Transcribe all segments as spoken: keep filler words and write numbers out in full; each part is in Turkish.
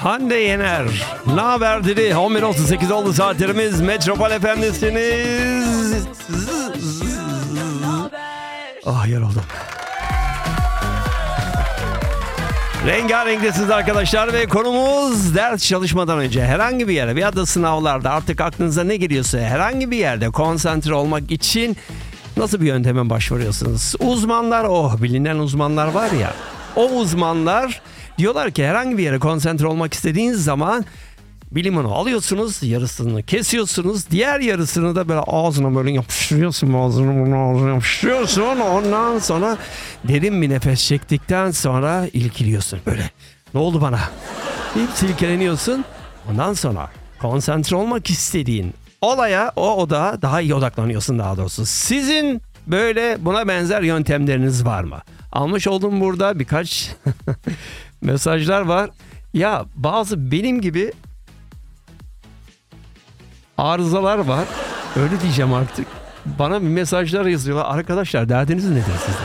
Hande Yener. Ne haber dedi? on bir otuz sekiz oldu saatlerimiz. Metropol F M'desiniz. Ah, yoruldum. Rengarenktesiniz arkadaşlar ve konumuz ders çalışmadan önce herhangi bir yere ya da sınavlarda artık aklınıza ne geliyorsa herhangi bir yerde konsantre olmak için nasıl bir yönteme başvuruyorsunuz? Uzmanlar, oh bilinen uzmanlar var ya, o uzmanlar diyorlar ki herhangi bir yere konsantre olmak istediğiniz zaman bir limonu alıyorsunuz, yarısını kesiyorsunuz, diğer yarısını da böyle ağzına böyle yapıştırıyorsun, ağzına bunu ağzına yapıştırıyorsun. Ondan sonra derin bir nefes çektikten sonra ilgiliyorsun böyle. Ne oldu bana? Deyip silkeleniyorsun. Ondan sonra konsantre olmak istediğin olaya, o odağa daha iyi odaklanıyorsun daha doğrusu. Sizin böyle buna benzer yöntemleriniz var mı? Almış olduğum burada birkaç mesajlar var. Ya bazı benim gibi arızalar var. Öyle diyeceğim artık. Bana bir mesajlar yazıyorlar. Arkadaşlar derdiniz nedir sizin?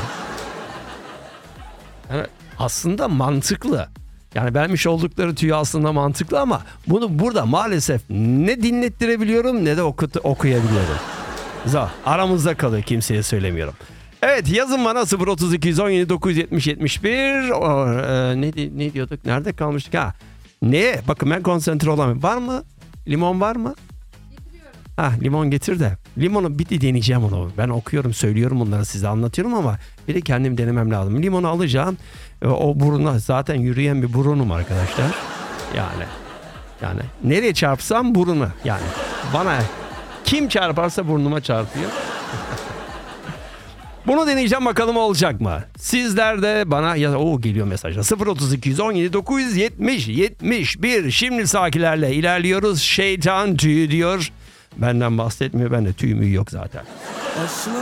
Yani aslında mantıklı. Yani vermiş oldukları tüy aslında mantıklı ama bunu burada maalesef ne dinlettirebiliyorum ne de oku- okuyabiliyorum. Zor. Aramızda kalıyor, kimseye söylemiyorum. Evet, yazın bana sıfır otuz iki on yedi dokuz yetmiş yetmiş bir. O, e, ne, ne diyorduk? Nerede kalmıştık? Ha. Neye? Bakın ben konsantre olamıyorum. Var mı? Limon var mı? Ha, limon getir de. Limonu bir deneyeceğim onu. Ben okuyorum, söylüyorum bunları size anlatıyorum ama bir de kendim denemem lazım. Limonu alacağım. O buruna zaten yürüyen bir burunum arkadaşlar. Yani yani nereye çarpsam burunu. Yani bana kim çarparsa burnuma çarpıyor. Bunu deneyeceğim, bakalım olacak mı? Sizler de bana ya o geliyor mesajla sıfır otuz iki on yedi dokuz yetmiş yetmiş bir. Şimdi sakilerle ilerliyoruz. Şeytan tüyü diyor. Benden bahsetmiyor. Ben de tüyümü yok zaten.